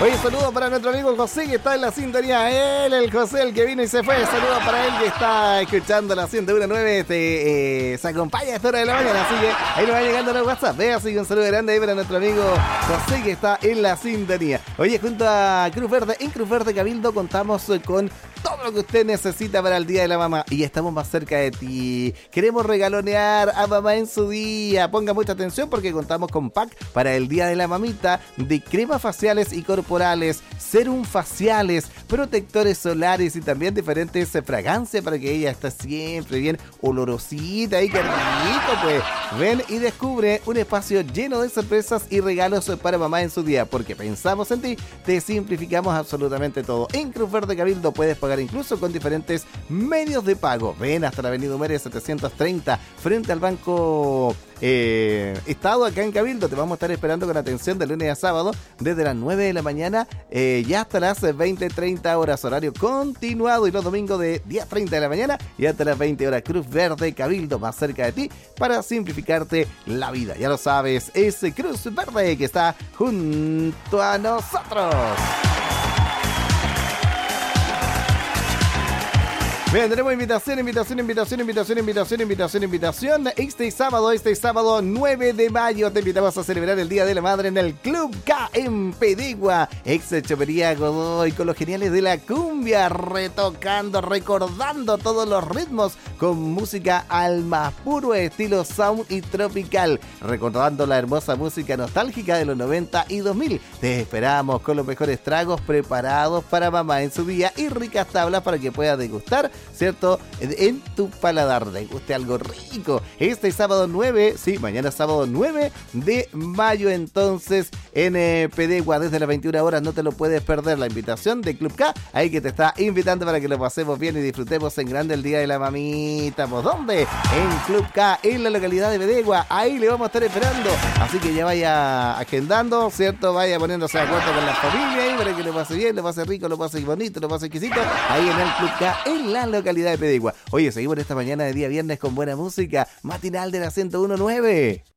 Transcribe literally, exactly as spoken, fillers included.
Oye, saludos para nuestro amigo José que está en la sintonía. Él, el José, el que vino y se fue. Saludos para él que está escuchando la ciento uno punto nueve. Este, eh, se acompaña a esta hora de la mañana, así que ahí nos va llegando los WhatsApp. ¿eh? Así que un saludo grande ahí para nuestro amigo José que está en la sintonía. Oye, junto a Cruz Verde, en Cruz Verde Cabildo contamos con todo lo que usted necesita para el Día de la Mamá y estamos más cerca de ti. Queremos regalonear a mamá en su día. Ponga mucha atención porque contamos con pack para el Día de la Mamita de cremas faciales y corporales, serum faciales, protectores solares y también diferentes fragancias para que ella esté siempre bien olorosita y qué rico, pues. Ven y descubre un espacio lleno de sorpresas y regalos para mamá en su día, porque pensamos en ti, te simplificamos absolutamente todo. En Cruz Verde Cabildo puedes pagar incluso con diferentes medios de pago. Ven hasta la avenida Humere setecientos treinta frente al Banco eh, Estado acá en Cabildo. Te vamos a estar esperando con atención de lunes a sábado desde las nueve de la mañana eh, y hasta las veinte treinta horas, horario continuado, y los domingos de diez treinta de la mañana y hasta las veinte horas. Cruz Verde Cabildo, más cerca de ti para simplificarte la vida. Ya lo sabes, es Cruz Verde que está junto a nosotros. Bien, tenemos invitación, invitación, invitación, invitación, invitación, invitación, invitación. Este sábado, este sábado nueve de mayo te invitamos a celebrar el Día de la Madre en el Club K en Pedegua. Ex Chopería Godoy con los geniales de la cumbia, retocando, recordando todos los ritmos con música al más puro estilo sound y tropical. Recordando la hermosa música nostálgica de los noventa y dos mil. Te esperamos con los mejores tragos preparados para mamá en su día y ricas tablas para que puedas degustar, ¿cierto? En tu paladar, te guste algo rico. Este sábado nueve, sí, mañana sábado nueve de mayo, entonces, en eh, Pedegua, desde las veintiuna horas, no te lo puedes perder. La invitación de Club K, ahí que te está invitando para que lo pasemos bien y disfrutemos en grande el Día de la Mamita. ¿Pues dónde? En Club K, en la localidad de Pedegua. Ahí le vamos a estar esperando. Así que ya vaya agendando, ¿cierto? Vaya poniéndose de acuerdo con la familia ahí para que lo pase bien, lo pase rico, lo pase bonito, lo pase exquisito. Ahí en el Club K, en la localidad de Pedegua. Oye, seguimos esta mañana de día viernes con buena música matinal de la ciento uno punto nueve.